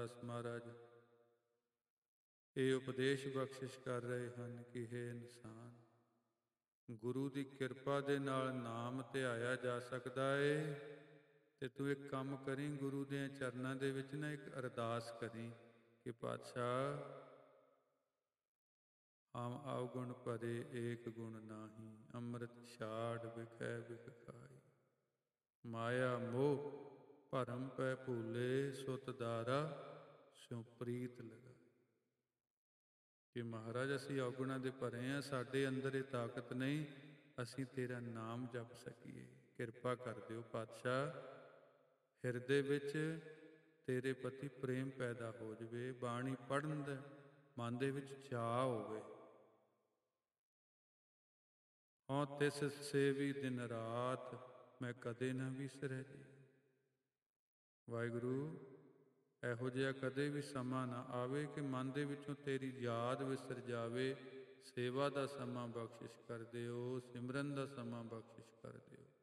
ਰਾਮਦਾਸ ਮਹਾਰਾਜ ਇਹ ਉਪਦੇਸ਼ ਬਖਸ਼ਿਸ਼ ਕਰ ਰਹੇ ਹਨ ਕਿ ਹੇ ਇਨਸਾਨ, ਗੁਰੂ ਦੀ ਕਿਰਪਾ ਦੇ ਨਾਲ ਨਾਮ ਧਿਆਇਆ ਜਾ ਸਕਦਾ ਏ। ਤੇ ਤੂੰ ਇੱਕ ਕੰਮ ਕਰੀਂ, ਗੁਰੂ ਦੇ ਚਰਨਾਂ ਦੇ ਵਿੱਚ ਨਾ ਇੱਕ ਅਰਦਾਸ ਕਰੀਂ ਕਿ ਪਾਤਸ਼ਾਹ, ਹਮ ਅਵਗੁਣ ਭਰੇ ਏਕ ਗੁਣ ਨਾਹੀ, ਅੰਮ੍ਰਿਤ ਛਾੜ ਬਿਖੈ ਬਿਖ ਖਾਈ, ਮਾਇਆ ਮੋਹ ਭਰਮ ਪੈ ਭੂਲੇ, ਸੁਤ ਦਾਰਾ ਸਿਉ ਪ੍ਰੀਤ ਲਗਾਈ। ਕਿ ਮਹਾਰਾਜ ਅਸੀਂ ਔਗੁਣਾਂ ਦੇ ਭਰੇ ਹਾਂ, ਸਾਡੇ ਅੰਦਰ ਇਹ ਤਾਕਤ ਨਹੀਂ ਅਸੀਂ ਤੇਰਾ ਨਾਮ ਜਪ ਸਕੀਏ। ਕਿਰਪਾ ਕਰ ਦਿਓ ਪਾਤਸ਼ਾਹ, ਹਿਰਦੇ ਵਿੱਚ ਤੇਰੇ ਪ੍ਰਤੀ ਪ੍ਰੇਮ ਪੈਦਾ ਹੋ ਜਾਵੇ, ਬਾਣੀ ਪੜ੍ਹਨ ਦਾ ਮਨ ਦੇ ਵਿੱਚ ਚਾਅ ਹੋਵੇ। ਹਉ ਤਿਸ ਸੇਵੀ ਦਿਨ ਰਾਤ, ਮੈਂ ਕਦੇ ਨਾ ਵਿਸਰੈ ਜੀ। ਵਾਹਿਗੁਰੂ, ਇਹੋ ਜਿਹਾ ਕਦੇ ਵੀ ਸਮਾਂ ਨਾ ਆਵੇ ਕਿ ਮਨ ਦੇ ਵਿੱਚੋਂ ਤੇਰੀ ਯਾਦ ਵਿਸਰ ਜਾਵੇ। ਸੇਵਾ ਦਾ ਸਮਾਂ ਬਖਸ਼ਿਸ਼ ਕਰ ਦਿਓ, ਸਿਮਰਨ ਦਾ ਸਮਾਂ ਬਖਸ਼ਿਸ਼ ਕਰ ਦਿਓ।